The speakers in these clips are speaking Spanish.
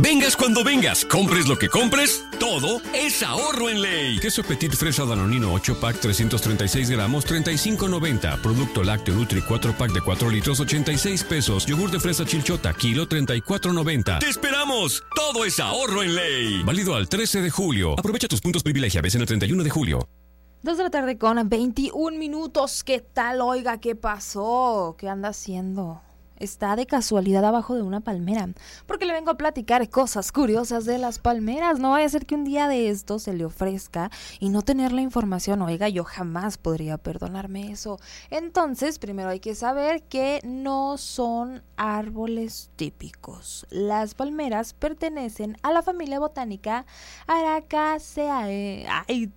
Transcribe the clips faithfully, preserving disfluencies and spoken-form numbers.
Vengas cuando vengas, compres lo que compres, todo es ahorro en Ley. Queso Petit Fresa Danonino ocho pack trescientos treinta y seis gramos, treinta y cinco noventa. Producto lácteo Nutri cuatro pack de cuatro litros, ochenta y seis pesos. Yogur de fresa Chilchota, kilo treinta y cuatro noventa. ¡Te esperamos! Todo es ahorro en Ley. Válido al trece de julio. Aprovecha tus puntos privilegia. Ves en el treinta y uno de julio. Dos de la tarde con veintiún minutos. ¿Qué tal? Oiga, ¿qué pasó? ¿Qué anda haciendo? Está de casualidad abajo de una palmera, porque le vengo a platicar cosas curiosas de las palmeras. No vaya a ser que un día de esto se le ofrezca y no tener la información. Oiga, yo jamás podría perdonarme eso. Entonces, primero hay que saber que no son árboles típicos. Las palmeras pertenecen a la familia botánica Aracaceae. Ay,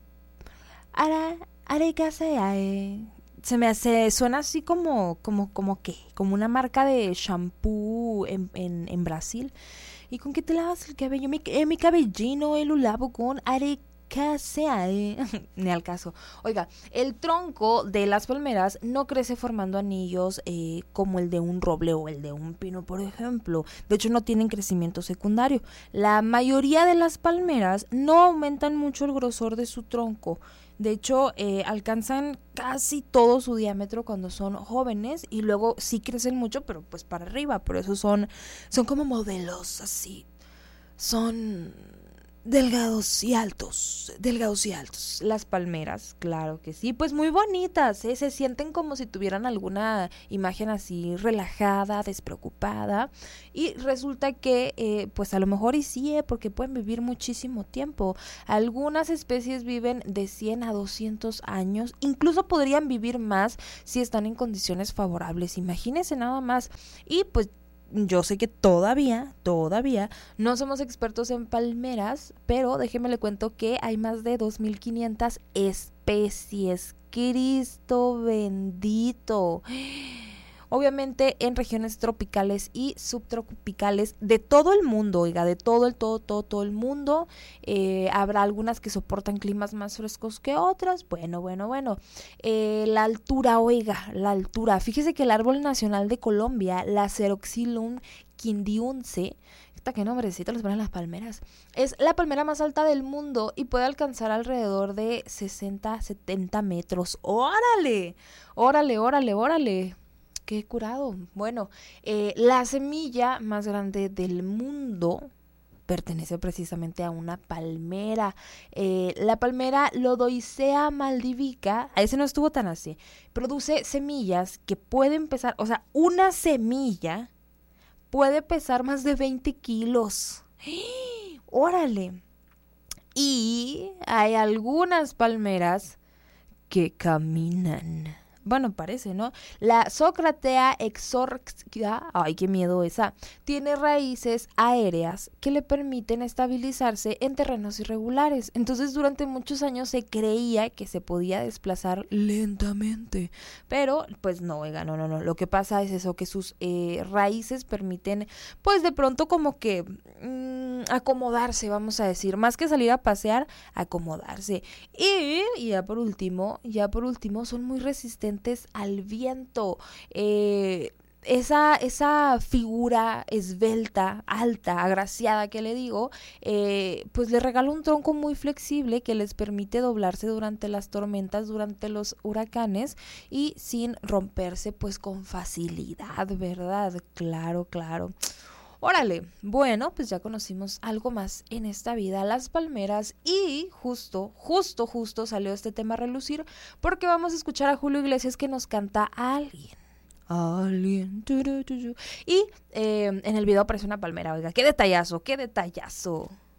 Ara, Aracaceae. Se me hace, suena así como, como, como qué, como una marca de shampoo en, en, en Brasil. ¿Y con qué te lavas el cabello? Mi, eh, mi cabellino, el lo lavo con Aracaceae. Ni al caso. Oiga, el tronco de las palmeras no crece formando anillos eh, como el de un roble o el de un pino, por ejemplo. De hecho, no tienen crecimiento secundario. La mayoría de las palmeras no aumentan mucho el grosor de su tronco. De hecho, eh, alcanzan casi todo su diámetro cuando son jóvenes y luego sí crecen mucho, pero pues para arriba. Por eso son, son como modelos así. Son delgados y altos, delgados y altos. Las palmeras, claro que sí, pues muy bonitas, ¿eh? Se sienten como si tuvieran alguna imagen así relajada, despreocupada, y resulta que, eh, pues a lo mejor y sí, ¿eh? Porque pueden vivir muchísimo tiempo. Algunas especies viven de cien a doscientos años, incluso podrían vivir más si están en condiciones favorables, imagínense nada más. Y pues yo sé que todavía, todavía no somos expertos en palmeras, pero déjeme le cuento que hay más de dos mil quinientas especies. Cristo bendito. Obviamente en regiones tropicales y subtropicales de todo el mundo, oiga, de todo el, todo, todo, todo el mundo. Eh, habrá algunas que soportan climas más frescos que otras. Bueno, bueno, bueno. Eh, la altura, oiga, la altura. Fíjese que el árbol nacional de Colombia, la Ceroxylum quindiunce, qué nombrecito les ponen las palmeras, es la palmera más alta del mundo y puede alcanzar alrededor de sesenta, setenta metros. ¡Órale! ¡Órale, órale, órale! ¡Qué curado! Bueno, eh, la semilla más grande del mundo pertenece precisamente a una palmera. Eh, la palmera Lodoicea maldivica, a ese no estuvo tan así, produce semillas que pueden pesar, o sea, una semilla puede pesar más de veinte kilos. ¡Órale! Y hay algunas palmeras que caminan. Bueno, parece, ¿no? La Socratea exorcia, ay, qué miedo esa, tiene raíces aéreas que le permiten estabilizarse en terrenos irregulares. Entonces, durante muchos años se creía que se podía desplazar lentamente, pero pues no, oiga, no, no, no. Lo que pasa es eso, que sus eh, raíces permiten, pues de pronto como que mmm, acomodarse, vamos a decir, más que salir a pasear, acomodarse. Y, y ya por último, ya por último, son muy resistentes al viento. Eh, esa, esa figura esbelta, alta, agraciada que le digo, eh, pues le regala un tronco muy flexible que les permite doblarse durante las tormentas, durante los huracanes y sin romperse pues con facilidad, ¿verdad? Claro, claro. Órale, bueno, pues ya conocimos algo más en esta vida, las palmeras, y justo, justo, justo salió este tema a relucir porque vamos a escuchar a Julio Iglesias que nos canta Alguien. Alguien. Tu, tu, tu, tu. Y eh, en el video aparece una palmera, oiga, qué detallazo, qué detallazo.